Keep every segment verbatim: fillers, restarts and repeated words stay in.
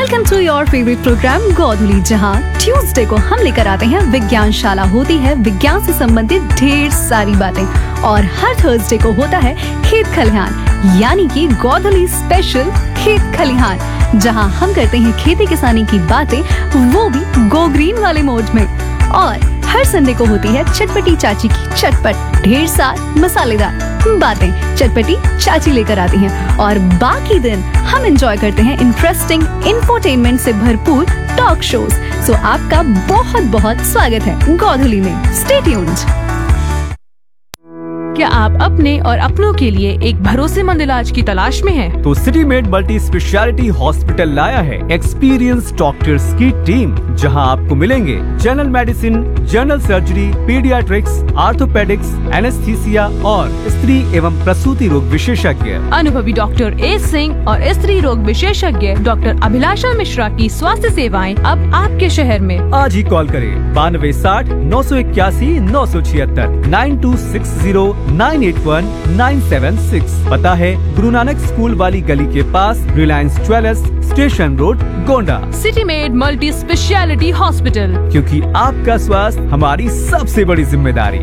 Welcome to your favourite programme गोधुली, जहां Tuesday को हम लेकर आते हैं विज्ञानशाला। होती है विज्ञान से संबंधित ढेर सारी बातें, और हर थर्सडे को होता है खेत खलिहान, यानी कि गोधुली स्पेशल खेत खलिहान, जहां हम करते हैं खेती किसानी की बातें, वो भी गो ग्रीन वाले मोड में। और हर संडे को होती है चटपटी चाची की चटपट ढेर सारी मसालेदार बातें, चटपटी चाची लेकर आती हैं। और बाकी दिन हम एंजॉय करते हैं इंटरेस्टिंग इंफोटेनमेंट से भरपूर टॉक शोज। सो आपका बहुत बहुत स्वागत है गोधुली में। Stay tuned. क्या आप अपने और अपनों के लिए एक भरोसेमंद इलाज की तलाश में हैं? तो city made multi speciality hospital लाया है एक्सपीरियंस डॉक्टर्स की टीम, जहां आपको मिलेंगे general medicine, general surgery, paediatrics, orthopaedics, anaesthesia और स्त्री एवं प्रसूति रोग विशेषज्ञ। अनुभवी डॉक्टर ए सिंह और स्त्री रोग विशेषज्ञ डॉक्टर अभिलाषा मिश्रा की स्वास्थ्य सेवाएं अब आपके शहर में। आज ही कॉल करें बानवे साठ नौ सौ इक्यासी नौ सौ छिहत्तर nine to six zero nine eight one nine seven six. पता है गुरु नानक स्कूल वाली गली के पास, Reliance jewellers, station road, Gonda. City made multi speciality hospital, क्योंकि आपका स्वास्थ्य हमारी सबसे बड़ी जिम्मेदारी।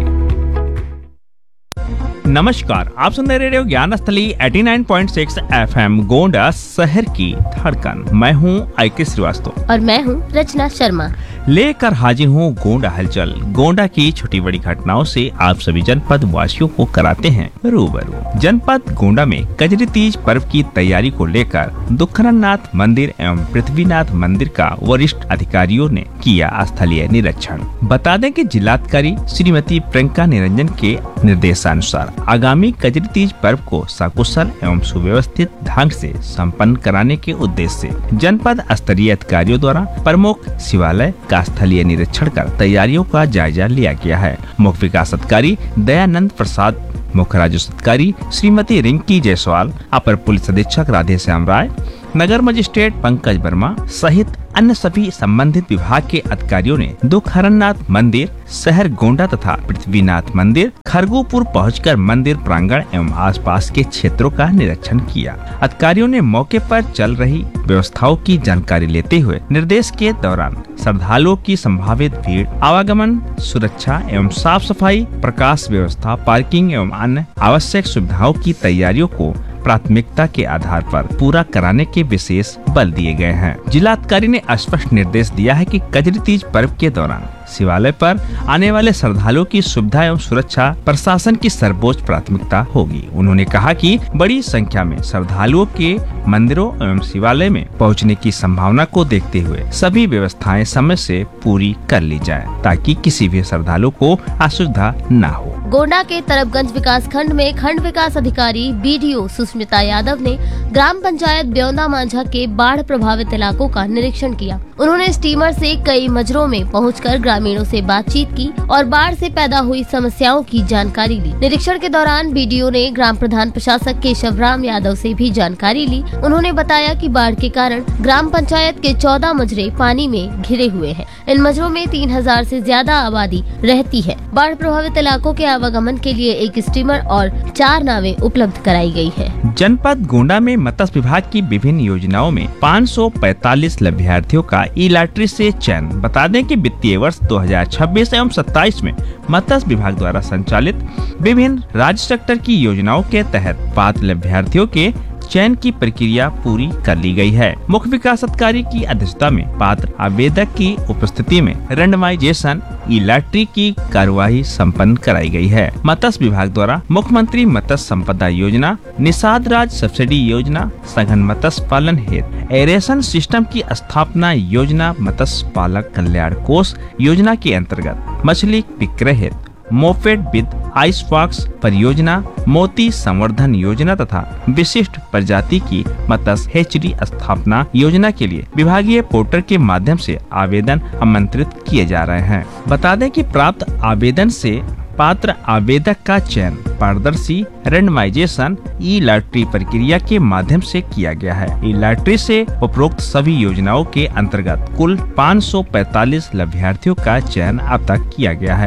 नमस्कार, आप सुन रहे रेडियो ज्ञान स्थली नवासी पॉइंट छह एफएम गोंडा, शहर की धड़कन। मैं हूं आई के श्रीवास्तव और मैं हूं रचना शर्मा। लेकर हाजिर हूं गोंडा हलचल। गोंडा की छोटी बड़ी घटनाओं से आप सभी जनपद वासियों को कराते हैं रूबरू। जनपद गोंडा में कजरी तीज पर्व की तैयारी को लेकर दुखरनाथ मंदिर एवं पृथ्वीनाथ मंदिर का वरिष्ठ अधिकारियों ने किया स्थलीय निरीक्षण। बता दें कि जिलाधिकारी श्रीमती प्रियंका निरंजन के निर्देशानुसार आगामी कजरी तीज पर्व को सकुशल एवं सुव्यवस्थित ढंग से संपन्न कराने के उद्देश्य से जनपद स्तरीय अधिकारियों द्वारा प्रमुख शिवालय का स्थलीय निरीक्षण कर तैयारियों का जायजा लिया गया है। मुख्य विकास अधिकारी दयानंद प्रसाद, मुख्य राजस्व अधिकारी श्रीमती रिंकी जायसवाल, अपर पुलिस अधीक्षक राधे श्याम राय, नगर मजिस्ट्रेट पंकज वर्मा सहित अन्य सभी संबंधित विभाग के अधिकारियों ने दुखहरनाथ मंदिर, शहर गोंडा तथा पृथ्वीनाथ मंदिर खरगोपुर पहुंचकर मंदिर प्रांगण एवं आसपास के क्षेत्रों का निरीक्षण किया। अधिकारियों ने मौके पर चल रही व्यवस्थाओं की जानकारी लेते हुए निर्देश के दौरान श्रद्धालुओं की संभावित भीड़, आवागमन, सुरक्षा एवं साफ सफाई, प्रकाश व्यवस्था, पार्किंग एवं अन्य आवश्यक सुविधाओं की तैयारियों को प्राथमिकता के आधार पर पूरा कराने के विशेष बल दिए गए हैं। जिलाधिकारी ने स्पष्ट निर्देश दिया है कि कजरी तीज पर्व के दौरान शिवालय पर आने वाले श्रद्धालुओं की सुविधा एवं सुरक्षा प्रशासन की सर्वोच्च प्राथमिकता होगी। उन्होंने कहा कि बड़ी संख्या में श्रद्धालुओं के मंदिरों एवं शिवालय में पहुंचने की संभावना को देखते हुए सभी व्यवस्थाएं समय से पूरी कर ली जाए, ताकि किसी भी श्रद्धालु को असुविधा न हो। गोंडा के तरफगंज विकास खंड में खंड विकास अधिकारी बीडीओ सुष्मिता यादव ने ग्राम पंचायत ब्योंदा मांझा के बाढ़ प्रभावित इलाकों का निरीक्षण किया। उन्होंने स्टीमर से कई मजरों में पहुंचकर ग्रामीणों से बातचीत की और बाढ़ से पैदा हुई समस्याओं की जानकारी ली। निरीक्षण के दौरान बीडीओ ने ग्राम प्रधान प्रशासक केशव राम यादव से भी जानकारी ली। उन्होंने बताया कि बाढ़ के कारण ग्राम पंचायत के चौदह मजरे पानी में घिरे हुए हैं। इन मजरों में तीन हजार से ज्यादा आबादी रहती है। बाढ़ प्रभावित इलाकों के आवागमन के लिए एक स्टीमर और चार नावें उपलब्ध कराई गई है। जनपद गोंडा में मत्स्य विभाग की विभिन्न योजनाओं में पाँच सौ पैंतालीस लाभार्थियों का ई लॉटरी से चयन। बता दें कि वित्तीय वर्ष दो हजार छब्बीस एवं सत्ताईस में मत्स्य विभाग द्वारा संचालित विभिन्न राज्य सेक्टर की योजनाओं के तहत पात्र लाभार्थियों के चयन की प्रक्रिया पूरी कर ली गई है। मुख्य विकास अधिकारी की अध्यक्षता में पात्र आवेदक की उपस्थिति में रैंडमाइजेशन ई लॉटरी की कार्यवाही संपन्न कराई गई है। मत्स्य विभाग द्वारा मुख्यमंत्री मत्स्य संपदा योजना, निषाद राज सब्सिडी योजना, सघन मत्स्य पालन हेतु एरेशन सिस्टम की स्थापना योजना, मत्स्य पालक कल्याण कोष योजना के अंतर्गत मछली विक्रय हेतु मोपेड विद आइस फॉक्स परियोजना, मोती संवर्धन योजना तथा विशिष्ट प्रजाति की मत्स्य हेचरी स्थापना योजना के लिए विभागीय पोर्टल के माध्यम से आवेदन आमंत्रित किए जा रहे हैं। बता दें कि प्राप्त आवेदन से पात्र आवेदक का चयन पारदर्शी रैंडमाइजेशन ई लॉटरी प्रक्रिया के माध्यम से किया गया है। ई लॉटरी से उपरोक्त सभी योजनाओं के अंतर्गत कुल पाँच सौ पैंतालीस लाभार्थियों का चयन अब तक किया गया है।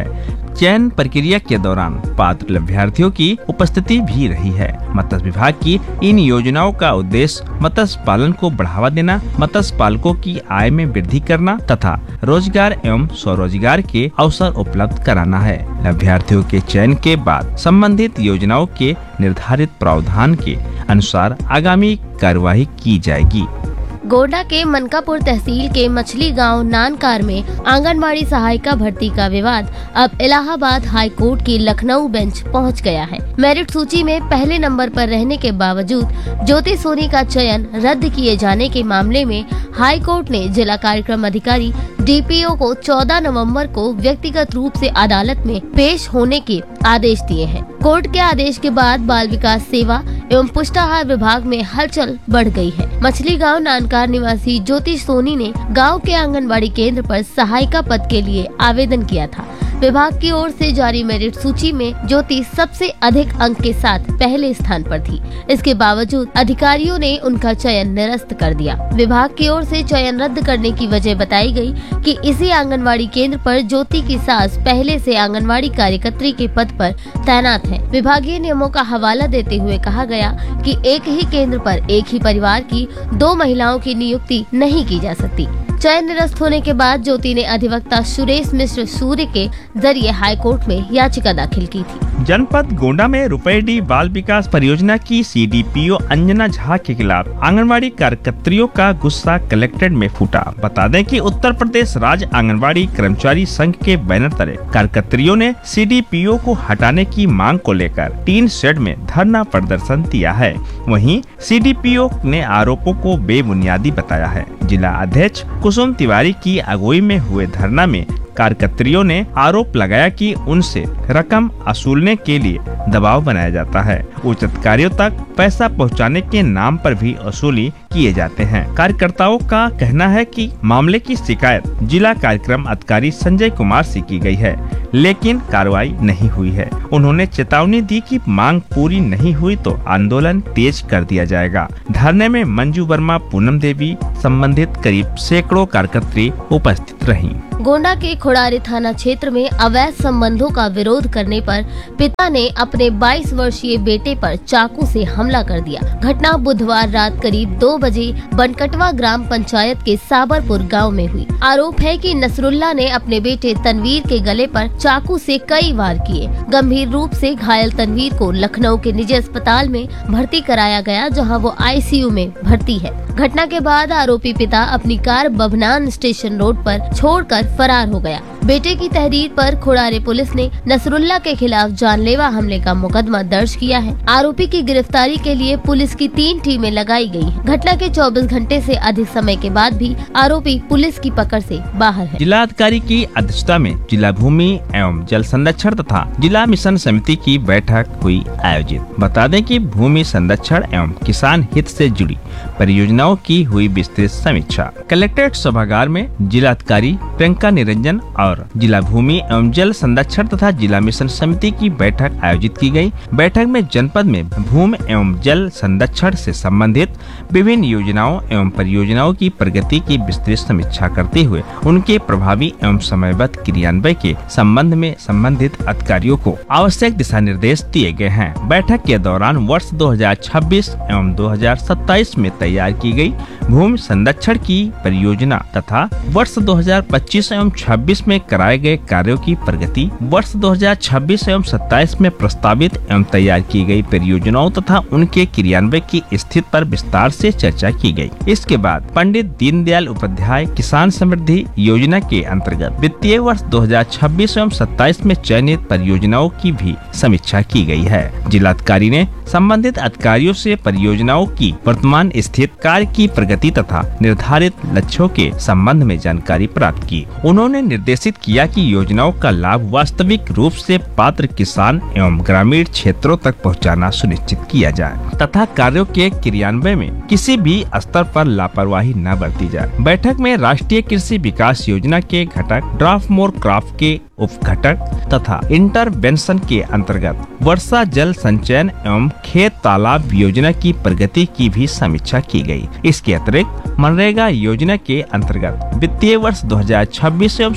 चयन प्रक्रिया के दौरान पात्र अभ्यर्थियों की उपस्थिति भी रही है। मत्स्य विभाग की इन योजनाओं का उद्देश्य मत्स्य पालन को बढ़ावा देना, मत्स्य पालकों की आय में वृद्धि करना तथा रोजगार एवं स्वरोजगार के अवसर उपलब्ध कराना है। अभ्यर्थियों के चयन के बाद संबंधित योजनाओं के निर्धारित प्रावधान के अनुसार आगामी कार्यवाही की जाएगी। गोंडा के मनकापुर तहसील के मछली गांव नानकार में आंगनबाड़ी सहायिका भर्ती का विवाद अब इलाहाबाद हाई कोर्ट की लखनऊ बेंच पहुंच गया है। मेरिट सूची में पहले नंबर पर रहने के बावजूद ज्योति सोनी का चयन रद्द किए जाने के मामले में हाई कोर्ट ने जिला कार्यक्रम अधिकारी डी पी ओ को चौदह नवंबर को व्यक्तिगत रूप से अदालत में पेश होने के आदेश दिए हैं। कोर्ट के आदेश के बाद बाल विकास सेवा एवं पुष्टाहार विभाग में हलचल बढ़ गई है। मछली गांव नानकार निवासी ज्योति सोनी ने गांव के आंगनबाड़ी केंद्र पर सहायिका पद के लिए आवेदन किया था। विभाग की ओर से जारी मेरिट सूची में ज्योति सबसे अधिक अंक के साथ पहले स्थान पर थी। इसके बावजूद अधिकारियों ने उनका चयन निरस्त कर दिया। विभाग की ओर से चयन रद्द करने की वजह बताई गई कि इसी आंगनबाड़ी केंद्र पर ज्योति की सास पहले से आंगनबाड़ी कार्यकर्त्री के पद पर तैनात है। विभागीय नियमों का हवाला देते हुए कहा गया कि एक ही केंद्र पर एक ही परिवार की दो महिलाओं की नियुक्ति नहीं की जा सकती। चयन निरस्त होने के बाद ज्योति ने अधिवक्ता सुरेश मिश्र सूर्य के जरिए हाईकोर्ट में याचिका दाखिल की थी। जनपद गोंडा में रुपएडी बाल विकास परियोजना की C D P O Anjana Jha के खिलाफ आंगनबाड़ी कार्यकर्तियों का गुस्सा कलेक्ट्रेट में फूटा। बता दें कि उत्तर प्रदेश राज्य आंगनबाड़ी कर्मचारी संघ के बैनर तले कार्यकर्तियों ने सी डी पी ओ को हटाने की मांग को लेकर टीन शेड में धरना प्रदर्शन दिया है। वहीं सी डी पी ओ ने आरोपों को बेबुनियादी बताया है। जिला अध्यक्ष कुसुम तिवारी की अगुवाई में हुए धरना में कार्यकर्तियों ने आरोप लगाया कि उनसे रकम वसूलने के लिए दबाव बनाया जाता है। उच्च अधिकारियों तक पैसा पहुंचाने के नाम पर भी वसूली किए जाते हैं। कार्यकर्ताओं का कहना है कि मामले की शिकायत जिला कार्यक्रम अधिकारी संजय कुमार से की गई है, लेकिन कार्रवाई नहीं हुई है। उन्होंने चेतावनी दी कि मांग पूरी नहीं हुई तो आंदोलन तेज कर दिया जाएगा। धरने में मंजू वर्मा, पूनम देवी संबंधित करीब सैकड़ों कार्यकर्त्री उपस्थित रहीं। गोंडा के खोड़ारी थाना क्षेत्र में अवैध संबंधों का विरोध करने पर पिता ने अपने बाईस वर्षीय बेटे पर चाकू से हमला कर दिया। घटना बुधवार रात करीब दो बजे बनकटवा ग्राम पंचायत के साबरपुर गांव में हुई। आरोप है कि नसरुल्ला ने अपने बेटे तनवीर के गले पर चाकू से कई वार किए। गंभीर रूप से घायल तनवीर को लखनऊ के निजी अस्पताल में भर्ती कराया गया, जहां वो आई सी यू में भर्ती है। घटना के बाद आरोपी पिता अपनी कार बभनान स्टेशन रोड पर छोड़कर फरार हो गया। बेटे की तहरीर पर खोड़ारे पुलिस ने नसरुल्ला के खिलाफ जानलेवा हमले का मुकदमा दर्ज किया है। आरोपी की गिरफ्तारी के लिए पुलिस की तीन टीमें लगाई गई हैं। घटना के चौबीस घंटे से अधिक समय के बाद भी आरोपी पुलिस की पकड़ से बाहर है। जिला अधिकारी की अध्यक्षता में जिला भूमि एवं जल संरक्षण तथा जिला मिशन समिति की बैठक हुई आयोजित। बता दें कि भूमि संरक्षण एवं किसान हित से जुड़ी परियोजनाओं की हुई विस्तृत समीक्षा। कलेक्ट्रेट सभागार में जिला अधिकारी प्रियंका निरंजन और जिला भूमि एवं जल संरक्षण तथा जिला मिशन समिति की बैठक आयोजित की गई। बैठक में जनपद में भूमि एवं जल संरक्षण से संबंधित विभिन्न योजनाओं एवं परियोजनाओं की प्रगति की विस्तृत समीक्षा करते हुए उनके प्रभावी एवं समयबद्ध क्रियान्वयन के संबंध में संबंधित अधिकारियों को आवश्यक दिशा निर्देश दिए गए हैं। बैठक के दौरान वर्ष दो हजार छब्बीस एवं दो हजार सत्ताईस में तैयार की गई भूमि संरक्षण की परियोजना तथा वर्ष दो हजार पच्चीस एवं छब्बीस में कराए गए कार्यों की प्रगति, वर्ष दो हजार छब्बीस एवं सत्ताईस में प्रस्तावित एवं तैयार की गई परियोजनाओं तथा उनके क्रियान्वयन की स्थिति पर विस्तार से चर्चा की गई। इसके बाद पंडित दीनदयाल उपाध्याय किसान समृद्धि योजना के अंतर्गत वित्तीय वर्ष दो हजार छब्बीस एवं सत्ताईस में चयनित परियोजनाओं की भी समीक्षा की गई है। जिलाधिकारी ने संबंधित अधिकारियों से परियोजनाओं की वर्तमान स्थिति, कार्य की प्रगति तथा निर्धारित लक्ष्यों के संबंध में जानकारी प्राप्त की। उन्होंने निर्देशित किया कि योजनाओं का लाभ वास्तविक रूप से पात्र किसान एवं ग्रामीण क्षेत्रों तक पहुंचाना सुनिश्चित किया जाए तथा कार्यों के क्रियान्वयन में किसी भी स्तर पर लापरवाही न बरती जाए। बैठक में राष्ट्रीय कृषि विकास योजना के घटक ड्राफ्ट मोर क्राफ्ट के उप घटक तथा इंटरवेंशन के अंतर्गत वर्षा जल संचयन एवं खेत तालाब योजना की प्रगति की भी समीक्षा की गई। इसके अतिरिक्त मनरेगा योजना के अंतर्गत वित्तीय वर्ष दो हजार छब्बीस एवं सत्ताईस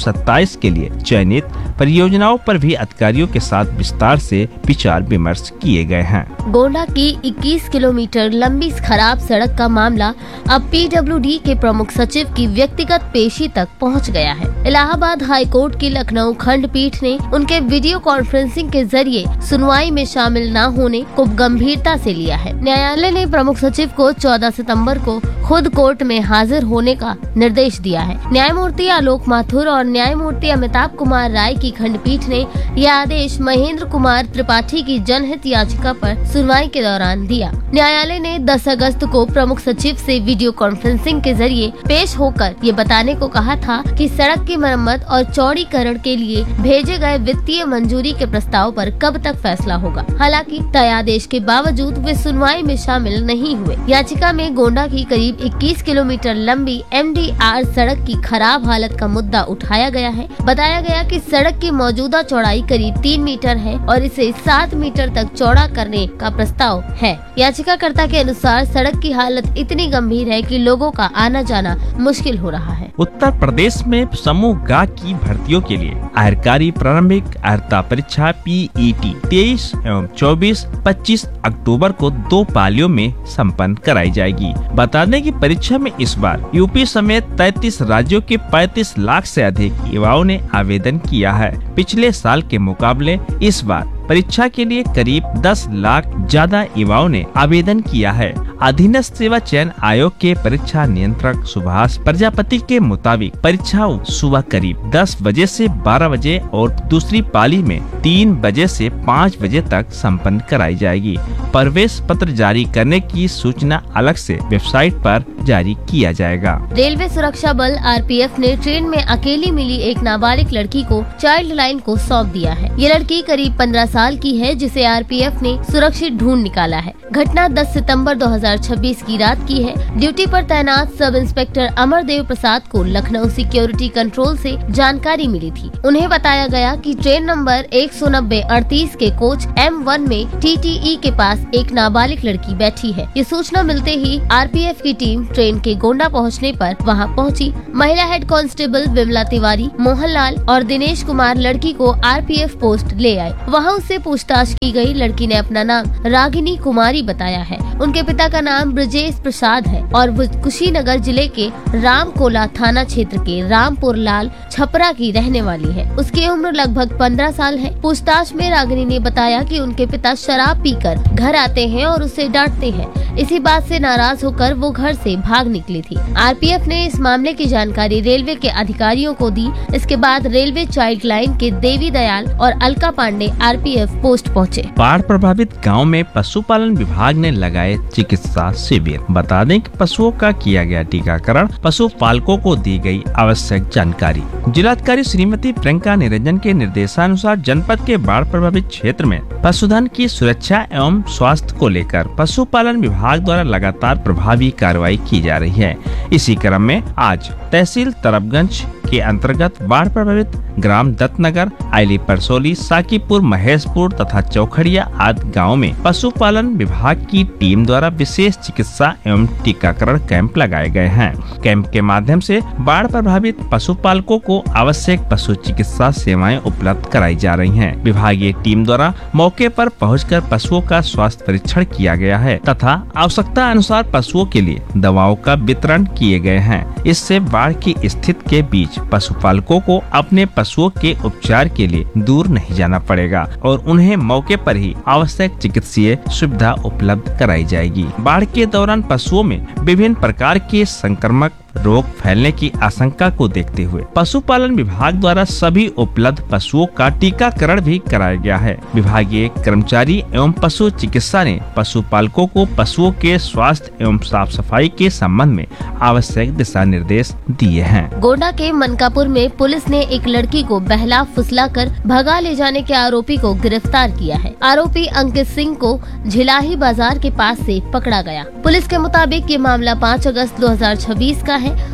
सत्ताईस के लिए चयनित परियोजनाओं पर भी अधिकारियों के साथ विस्तार से विचार विमर्श किए गए हैं। गोंडा की इक्कीस किलोमीटर लंबी खराब सड़क का मामला अब पीडब्ल्यूडी के प्रमुख सचिव की व्यक्तिगत पेशी तक पहुंच गया है। इलाहाबाद हाई कोर्ट की लखनऊ खंडपीठ ने उनके वीडियो कॉन्फ्रेंसिंग के जरिए सुनवाई में शामिल न होने को गंभीरता से लिया है। न्यायालय ने प्रमुख सचिव को चौदह सितंबर को खुद कोर्ट में हाजिर होने का निर्देश दिया है। न्यायमूर्ति आलोक माथुर और न्यायमूर्ति अमिताभ कुमार राय की खंडपीठ ने यह आदेश महेंद्र कुमार त्रिपाठी की जनहित याचिका पर सुनवाई के दौरान दिया। न्यायालय ने दस अगस्त को प्रमुख सचिव से वीडियो कॉन्फ्रेंसिंग के जरिए पेश होकर ये बताने को कहा था कि सड़क की मरम्मत और चौड़ीकरण के लिए भेजे गए वित्तीय मंजूरी के प्रस्ताव पर कब तक फैसला होगा। हालांकि तय आदेश के बावजूद वे सुनवाई में शामिल नहीं हुए। याचिका में गोंडा की करीब इक्कीस किलोमीटर लंबी एमडीआर सड़क की खराब हालत का मुद्दा उठाया गया है। बताया गया कि सड़क की मौजूदा चौड़ाई करीब तीन मीटर है और इसे सात मीटर तक चौड़ा करने का प्रस्ताव है। याचिकाकर्ता के अनुसार सड़क की हालत इतनी गंभीर है कि लोगों का आना जाना मुश्किल हो रहा है। उत्तर प्रदेश में समूह गा की भर्तियों के लिए आयरकारी प्रारंभिक अर्हता परीक्षा पीईटी तेईस एवं चौबीस पच्चीस अक्टूबर को दो पालियों में संपन्न कराई जाएगी। बता दें कि परीक्षा में इस बार यूपी समेत तैंतीस राज्यों के पैंतीस लाख से अधिक युवाओं ने आवेदन किया है। पिछले साल के मुकाबले इस बार परीक्षा के लिए करीब दस लाख ज्यादा युवाओं ने आवेदन किया है। अधीनस्थ सेवा चयन आयोग के परीक्षा नियंत्रक सुभाष प्रजापति के मुताबिक परीक्षा सुबह करीब दस बजे से बारह बजे और दूसरी पाली में तीन बजे से पाँच बजे तक संपन्न कराई जाएगी। प्रवेश पत्र जारी करने की सूचना अलग से वेबसाइट पर जारी किया जाएगा। रेलवे सुरक्षा बल आरपीएफ ने ट्रेन में अकेली मिली एक नाबालिग लड़की को चाइल्ड लाइन को सौंप दिया है। ये लड़की करीब पंद्रह साल की है, जिसे आरपीएफ ने सुरक्षित ढूंढ निकाला है। घटना दस सितंबर दो हज़ार छब्बीस की रात की है। ड्यूटी पर तैनात सब इंस्पेक्टर अमरदेव प्रसाद को लखनऊ सिक्योरिटी कंट्रोल से जानकारी मिली थी। उन्हें बताया गया कि ट्रेन नंबर एक सौ नब्बे अड़तीस के कोच एम वन में टीटीई के पास एक नाबालिग लड़की बैठी है। ये सूचना मिलते ही आरपीएफ की टीम ट्रेन के गोंडा पहुंचने पर वहां पहुंची। महिला हेड कांस्टेबल विमला तिवारी, मोहनलाल और दिनेश कुमार लड़की को आरपीएफ पोस्ट ले आए। वहां उससे पूछताछ की गई। लड़की ने अपना नाम रागिनी कुमारी बताया है। उनके पिता का नाम ब्रजेश प्रसाद है और वो कुशीनगर जिले के रामकोला थाना क्षेत्र के रामपुर लाल छपरा की रहने वाली है। उसकी उम्र लगभग पंद्रह साल है। पूछताछ में रागिनी ने बताया कि उनके पिता शराब पीकर घर आते हैं और उसे डांटते हैं। इसी बात से नाराज होकर वो घर से भाग निकली थी। आरपीएफ ने इस मामले की जानकारी रेलवे के अधिकारियों को दी। इसके बाद रेलवे चाइल्ड लाइन के देवी दयाल और अलका पांडे आरपीएफ पोस्ट पहुंचे। बाढ़ प्रभावित गांव में पशुपालन विभाग ने लगाए चिकित्सा शिविर। बता दें कि पशुओं का किया गया टीकाकरण, पशुपालकों को दी गई आवश्यक जानकारी। जिलाधिकारी श्रीमती प्रियंका निरंजन के निर्देशानुसार जनपद के बाढ़ प्रभावित क्षेत्र में पशुधन की सुरक्षा एवं स्वास्थ्य को लेकर पशुपालन विभाग द्वारा लगातार प्रभावी कार्रवाई की जा रही है। इसी क्रम में आज तहसील तरबगंज के अंतर्गत बाढ़ प्रभावित ग्राम दत्तनगर, आइली परसोली, साकीपुर, महेशपुर तथा चौखड़िया आदि गाँव में पशुपालन विभाग की टीम द्वारा विशेष चिकित्सा एवं टीकाकरण कैंप लगाए गए हैं। कैंप के माध्यम से बाढ़ प्रभावित पशुपालकों को आवश्यक पशु चिकित्सा सेवाएं उपलब्ध कराई जा रही हैं। विभागीय टीम द्वारा मौके पर पहुंचकर पशुओं का स्वास्थ्य परीक्षण किया गया है तथा आवश्यकता अनुसार पशुओं के लिए दवाओं का वितरण किए गए हैं। इससे बाढ़ की स्थिति के बीच पशुपालकों को अपने पशुओं के उपचार के लिए दूर नहीं जाना पड़ेगा और उन्हें मौके पर ही आवश्यक चिकित्सीय सुविधा उपलब्ध कराई जाएगी। बाढ़ के दौरान पशुओं में विभिन्न प्रकार के संक्रमक रोग फैलने की आशंका को देखते हुए पशुपालन विभाग द्वारा सभी उपलब्ध पशुओं का टीकाकरण भी कराया गया है। विभागीय कर्मचारी एवं पशु चिकित्सा ने पशुपालकों को पशुओं के स्वास्थ्य एवं साफ सफाई के संबंध में आवश्यक दिशा निर्देश दिए हैं। गोंडा के मनकापुर में पुलिस ने एक लड़की को बहला फुसला कर भगा ले जाने के आरोपी को गिरफ्तार किया है। आरोपी अंकित सिंह को झिलाही बाजार के पास से पकड़ा गया। पुलिस के मुताबिक ये मामला पाँच अगस्त दो हजार छब्बीस का है।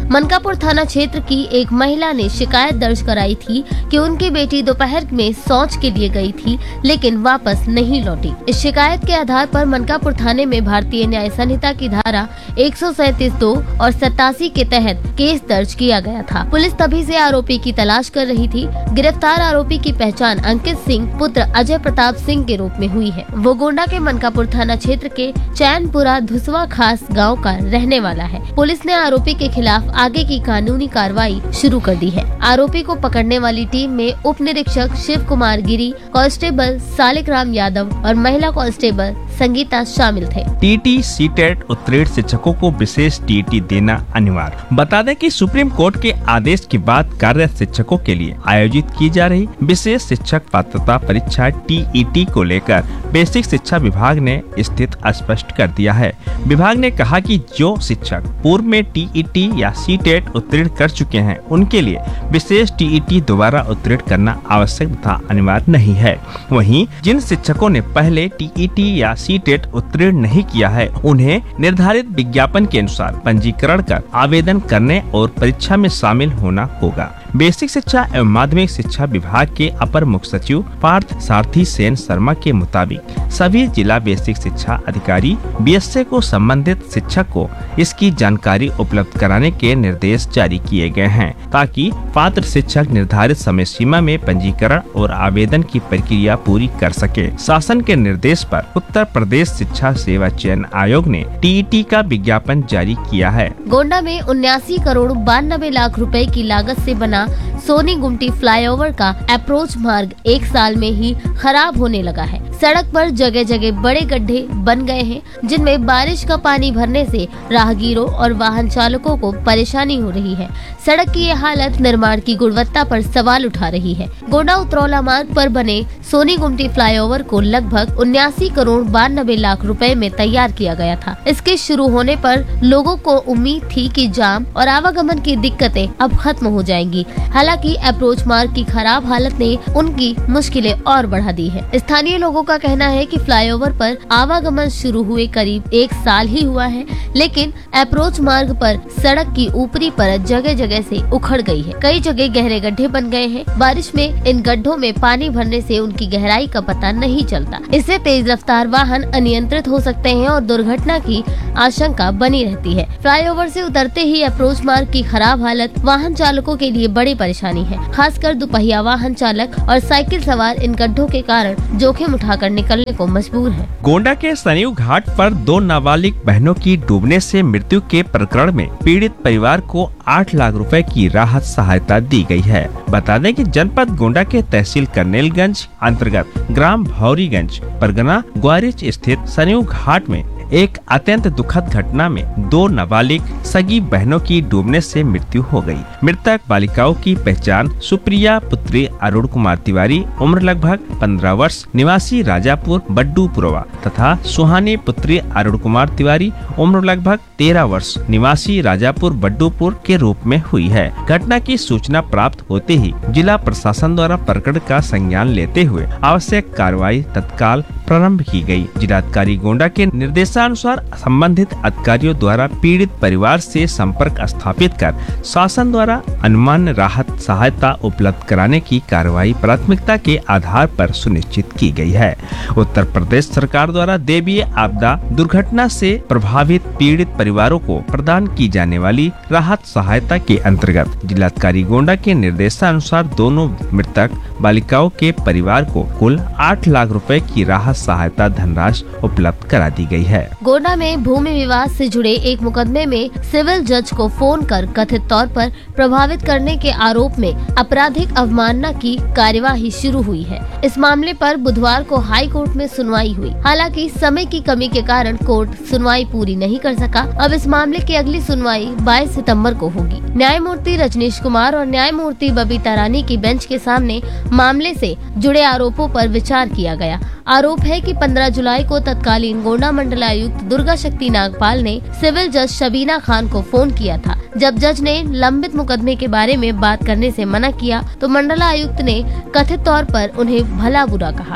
मनकापुर थाना क्षेत्र की एक महिला ने शिकायत दर्ज कराई थी कि उनकी बेटी दोपहर में शौच के लिए गई थी, लेकिन वापस नहीं लौटी। इस शिकायत के आधार पर मनकापुर थाने में भारतीय न्याय संहिता की धारा एक सौ सैंतीस दो और सतासी के तहत केस दर्ज किया गया था। पुलिस तभी से आरोपी की तलाश कर रही थी। गिरफ्तार आरोपी की पहचान अंकित सिंह पुत्र अजय प्रताप सिंह के रूप में हुई है। वो गोंडा के मनकापुर थाना क्षेत्र के चैनपुरा धुसवा खास गाँव का रहने वाला है। पुलिस ने आरोपी के खिलाफ आगे की कानूनी कार्रवाई शुरू कर दी है। आरोपी को पकड़ने वाली टीम में उप निरीक्षक शिव कुमार गिरी, कांस्टेबल सालिक राम यादव और महिला कांस्टेबल संगीता शामिल थे। टीटी सीटेट उत्तीर्ण शिक्षकों को विशेष टीटी देना अनिवार्य। बता दें कि सुप्रीम कोर्ट के आदेश के बाद कार्यरत शिक्षकों के लिए आयोजित की जा रही विशेष शिक्षक पात्रता परीक्षा टीईटी को लेकर बेसिक शिक्षा विभाग ने स्थिति स्पष्ट कर दिया है। विभाग ने कहा कि जो शिक्षक पूर्व में टीईटी या सीटेट उत्तीर्ण कर चुके हैं, उनके लिए विशेष टीईटी दोबारा उत्तीर्ण करना आवश्यक तथा अनिवार्य नहीं है। वहीं जिन शिक्षकों ने पहले टीईटी या सीटेट उत्तीर्ण नहीं किया है, उन्हें निर्धारित विज्ञापन के अनुसार पंजीकरण कर आवेदन करने और परीक्षा में शामिल होना होगा। बेसिक शिक्षा एवं माध्यमिक शिक्षा विभाग के अपर मुख्य सचिव पार्थ सारथी सेन शर्मा के मुताबिक सभी जिला बेसिक शिक्षा अधिकारी बीएसए को संबंधित शिक्षक को इसकी जानकारी उपलब्ध कराने के निर्देश जारी किए गए हैं, ताकि पात्र शिक्षक निर्धारित समय सीमा में पंजीकरण और आवेदन की प्रक्रिया पूरी कर सके। शासन के निर्देश पर उत्तर प्रदेश शिक्षा सेवा चयन आयोग ने टीईटी का विज्ञापन जारी किया है। गोंडा में उन्यासी करोड़ बानबे लाख रुपए की लागत से बना सोनी गुमटी फ्लाईओवर का अप्रोच मार्ग एक साल में ही खराब होने लगा है। सड़क पर जगह जगह बड़े गड्ढे बन गए हैं, जिनमें बारिश का पानी भरने से राहगीरों और वाहन चालकों को परेशानी हो रही है। सड़क की यह हालत निर्माण की गुणवत्ता पर सवाल उठा रही है। गोंडा उतरौला मार्ग पर बने सोनी गुमटी फ्लाईओवर को लगभग उन्यासी करोड़ बानबे लाख रुपए में तैयार किया गया था। इसके शुरू होने पर लोगों को उम्मीद थी कि जाम और आवागमन की दिक्कतें अब खत्म हो जाएंगी। हालांकि अप्रोच मार्ग की खराब हालत ने उनकी मुश्किलें और बढ़ा दी है। स्थानीय लोगों का कहना है कि फ्लाईओवर पर आवागमन शुरू हुए करीब एक साल ही हुआ है, लेकिन अप्रोच मार्ग पर सड़क की ऊपरी परत जगह जगह से उखड़ गई है। कई जगह गहरे गड्ढे बन गए हैं। बारिश में इन गड्ढों में पानी भरने से उनकी गहराई का पता नहीं चलता। इससे तेज रफ्तार वाहन अनियंत्रित हो सकते हैं और दुर्घटना की आशंका बनी रहती है। फ्लाईओवर से उतरते ही अप्रोच मार्ग की खराब हालत वाहन चालकों के लिए बड़ी परेशानी है। खासकर दुपहिया वाहन चालक और साइकिल सवार इन गड्ढों के कारण जोखिम उठाकर निकलने को मजबूर है। गोंडा के सरयू घाट पर दो नाबालिग बहनों की डूबने से मृत्यु के प्रकरण में पीड़ित परिवार को आठ लाख रुपए की राहत सहायता दी गई है। बता दें कि जनपद गोंडा के तहसील करनेलगंज अंतर्गत ग्राम भौरीगंज परगना ग्वारिच स्थित सरयू घाट में एक अत्यंत दुखद घटना में दो नाबालिग सगी बहनों की डूबने से मृत्यु हो गई। मृतक बालिकाओं की पहचान सुप्रिया पुत्री अरुण कुमार तिवारी उम्र लगभग पंद्रह वर्ष निवासी राजापुर बड्डूपुरवा तथा सुहानी पुत्री अरुण कुमार तिवारी उम्र लगभग तेरह वर्ष निवासी राजापुर बड्डूपुर के रूप में हुई है। घटना की सूचना प्राप्त होते ही जिला प्रशासन द्वारा प्रकरण का संज्ञान लेते हुए आवश्यक कार्रवाई तत्काल प्रारंभ की गई। जिलाधिकारी गोंडा के निर्देशानुसार संबंधित अधिकारियों द्वारा पीड़ित परिवार से संपर्क स्थापित कर शासन द्वारा अनुमान राहत सहायता उपलब्ध कराने की कार्रवाई प्राथमिकता के आधार पर सुनिश्चित की गई है। उत्तर प्रदेश सरकार द्वारा दैवीय आपदा दुर्घटना से प्रभावित पीड़ित परिवारों को प्रदान की जाने वाली राहत सहायता के अंतर्गत जिलाधिकारी गोंडा के निर्देशानुसार दोनों मृतक बालिकाओं के परिवार को कुल आठ लाख रुपए की राहत सहायता धनराशि उपलब्ध करा दी गई है। गोंडा में भूमि विवाद से जुड़े एक मुकदमे में सिविल जज को फोन कर कथित तौर पर प्रभावित करने के आरोप में आपराधिक अवमानना की कार्यवाही शुरू हुई है। इस मामले पर बुधवार को हाई कोर्ट में सुनवाई हुई। हालांकि समय की कमी के कारण कोर्ट सुनवाई पूरी नहीं कर सका। अब इस मामले की अगली सुनवाई बाईस सितंबर को होगी। न्यायमूर्ति रजनीश कुमार और न्यायमूर्ति बबीता रानी की बेंच के सामने मामले से जुड़े आरोपों पर विचार किया गया। आरोप है कि पंद्रह जुलाई को तत्कालीन गोंडा मंडलायुक्त दुर्गा शक्ति नागपाल ने सिविल जज शबीना खान को फोन किया था। जब जज ने लंबित मुकदमे के बारे में बात करने से मना किया तो मंडलायुक्त ने कथित तौर पर उन्हें भला बुरा कहा।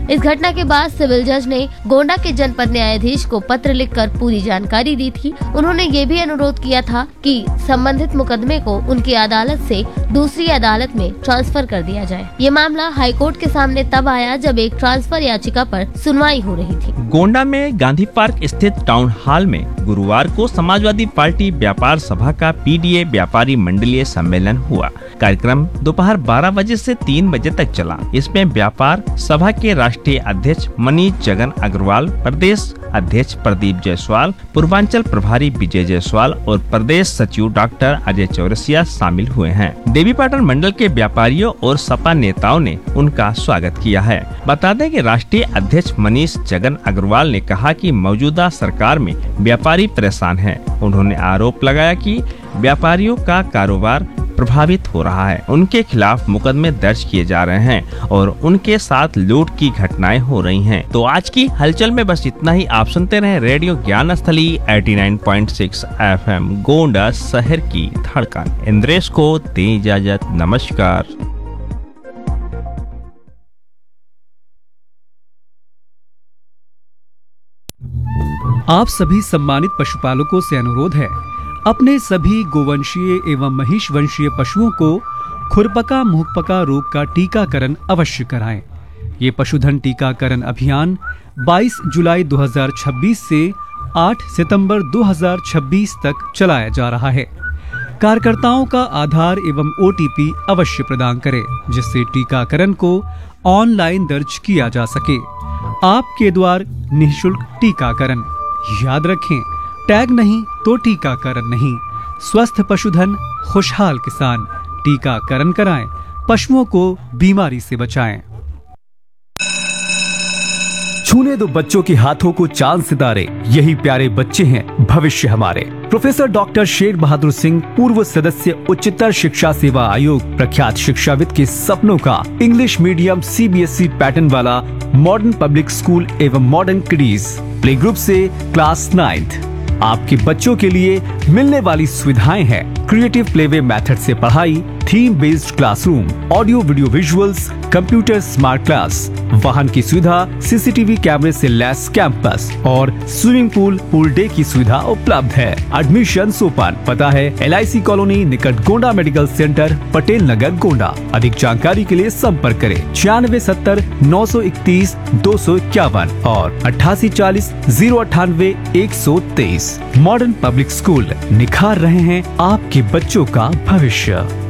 इस घटना के बाद सिविल जज ने गोंडा के जनपद न्यायाधीश को पत्र लिखकर पूरी जानकारी दी थी। उन्होंने ये भी अनुरोध किया था कि संबंधित मुकदमे को उनकी अदालत से दूसरी अदालत में ट्रांसफर कर दिया जाए। ये मामला हाईकोर्ट के सामने तब आया जब एक ट्रांसफर याचिका पर सुनवाई हो रही थी। गोंडा में गांधी पार्क स्थित टाउन हॉल में गुरुवार को समाजवादी पार्टी व्यापार सभा का पीडीए व्यापारी मंडलीय सम्मेलन हुआ। कार्यक्रम दोपहर बारह बजे से तीन बजे तक चला। इसमें व्यापार सभा के राष्ट्रीय अध्यक्ष मनीष जगन अग्रवाल, प्रदेश अध्यक्ष प्रदीप जायसवाल, पूर्वांचल प्रभारी विजय जायसवाल और प्रदेश सचिव डॉक्टर अजय चौरसिया शामिल हुए हैं। देवीपाटन मंडल के व्यापारियों और सपा नेताओं ने उनका स्वागत किया है। बता दें कि राष्ट्रीय अध्यक्ष मनीष जगन अग्रवाल ने कहा कि मौजूदा सरकार में व्यापारी परेशान हैं। उन्होंने आरोप लगाया कि व्यापारियों का कारोबार प्रभावित हो रहा है, उनके खिलाफ मुकदमे दर्ज किए जा रहे हैं और उनके साथ लूट की घटनाएं हो रही हैं। तो आज की हलचल में बस इतना ही। आप सुनते रहे रेडियो ज्ञान स्थली नवासी पॉइंट छह एफएम गोंडा शहर की धड़कन। इंद्रेश को दे इजाजत, नमस्कार। आप सभी सम्मानित पशुपालकों से अनुरोध है, अपने सभी गोवंशीय एवं महिष वंशीय पशुओं को खुरपका मुहपका रोग का टीकाकरण अवश्य कराएं। ये पशुधन टीकाकरण अभियान बाईस जुलाई दो हज़ार छब्बीस से आठ सितंबर दो हज़ार छब्बीस तक चलाया जा रहा है। कार्यकर्ताओं का आधार एवं ओटीपी अवश्य प्रदान करें, जिससे टीकाकरण को ऑनलाइन दर्ज किया जा सके। आपके द्वार निःशुल्क टीकाकरण। याद रखें, टैग नहीं तो टीकाकरण नहीं। स्वस्थ पशुधन, खुशहाल किसान। टीकाकरण कराएं, पशुओं को बीमारी से बचाएं। छूने दो बच्चों के हाथों को चांद सितारे, यही प्यारे बच्चे हैं भविष्य हमारे। प्रोफेसर डॉक्टर शेर बहादुर सिंह, पूर्व सदस्य उच्चतर शिक्षा सेवा आयोग, प्रख्यात शिक्षाविद के सपनों का इंग्लिश मीडियम सीबीएसई पैटर्न वाला मॉडर्न पब्लिक स्कूल एवं मॉडर्न किडीज प्ले ग्रुप से क्लास नाइन्थ। आपके बच्चों के लिए मिलने वाली सुविधाएं हैं क्रिएटिव प्लेवे मेथड से पढ़ाई, theme based classroom, audio video visuals, computer smart class, वाहन की सुविधा, सीसीटीवी कैमरे से लैस कैंपस और स्विमिंग पूल पूल डे की सुविधा उपलब्ध है। Admission open. पता है एलआईसी कॉलोनी निकट गोंडा मेडिकल सेंटर, पटेल नगर, गोंडा। अधिक जानकारी के लिए संपर्क करें छियानवे सत्तर नौ सौ इकतीस दो सौ इक्यावन और अट्ठासी चालीस जीरो अट्ठानवे एक सौ तेईस। मॉडर्न पब्लिक स्कूल, निखार रहे हैं आपके बच्चों का भविष्य।